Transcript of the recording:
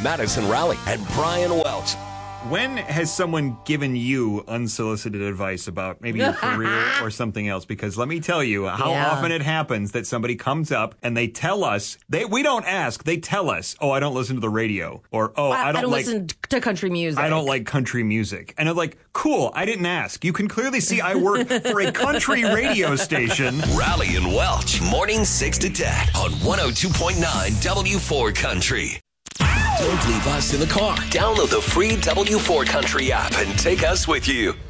Madison Raleigh, and Brian Welch. When has someone given you unsolicited advice about maybe your career or something else? Because let me tell you how often it happens that somebody comes up and they tell us, we don't ask, they tell us, oh, I don't listen to the radio. Or, oh, I don't listen to country music. I don't like country music. And I'm like, cool, I didn't ask. You can clearly see I work for a country radio station. Raleigh and Welch, morning 6 to 10 on 102.9 W4 Country. Don't leave us in the car. Download the free W4 Country app and take us with you.